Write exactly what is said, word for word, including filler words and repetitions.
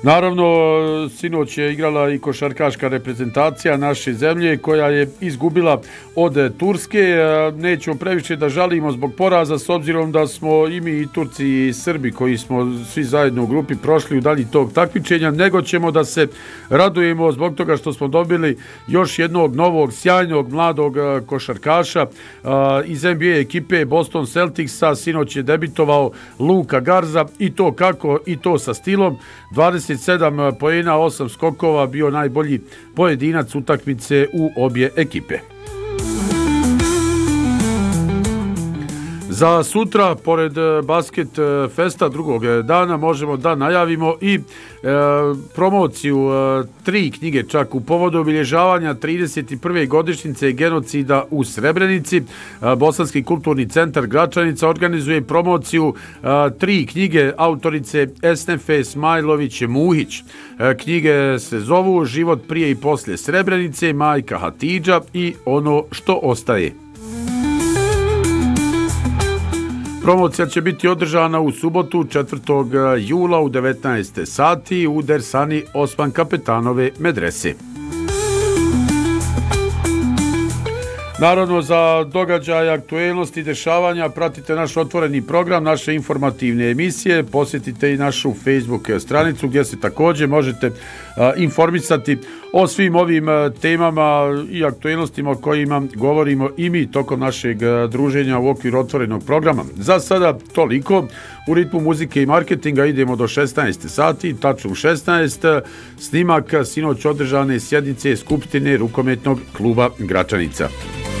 Naravno, sinoć je igrala i košarkaška reprezentacija naše zemlje koja je izgubila od Turske. Nećemo previše da žalimo zbog poraza s obzirom da smo i mi i Turci i Srbi koji smo svi zajedno u grupi prošli u dalji tog takmičenja, nego ćemo da se radujemo zbog toga što smo dobili još jednog novog sjajnog mladog košarkaša iz N B A ekipe Boston Celticsa. Sinoć je debitovao Luka Garza i to kako, i to sa stilom. dvadeset sedam poena, osam skokova, bio najbolji pojedinac utakmice u obje ekipe. Za sutra, pored basket festa drugog dana, možemo da najavimo i e, promociju e, tri knjige čak u povodu obilježavanja trideset prve godišnjice genocida u Srebrenici. E, Bosanski kulturni centar Gračanica organizuje promociju e, tri knjige autorice Esnefe Smajlović-Muhić. E, knjige se zovu Život prije i poslije Srebrenice, Majka Hatidža i Ono što ostaje. Promocija će biti održana u subotu četvrtog jula u devetnaest sati u Dersani Osman Kapetanove medrese. Naravno, za događaje, aktuelnosti i dešavanja pratite naš otvoreni program, naše informativne emisije, posjetite i našu Facebook stranicu gdje se također možete a, informisati o svim ovim a, temama i aktuelnostima o kojima govorimo i mi tokom našeg a, druženja u okviru otvorenog programa. Za sada toliko. U ritmu muzike i marketinga idemo do šesnaest sati, tačno u šesnaest, snimak sinoć održane sjednice Skupštine rukometnog kluba Gračanica.